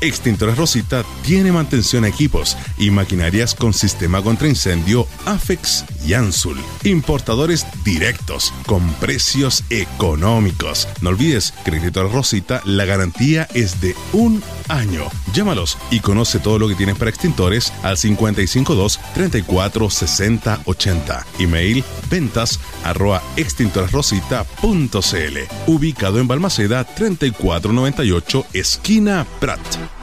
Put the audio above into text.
Extintores Rosita tiene mantención a equipos y maquinarias con sistema contra incendio Afex y Ansul. Importadores directos con precios económicos. No olvides que en Extintores Rosita la garantía es de 1 año. Llámalos y conoce todo lo que tienen para extintores al 552 34 60 80. Email ventas@extintoresrosita.cl. Ubicado en Balmaceda 3498, esquina Prat.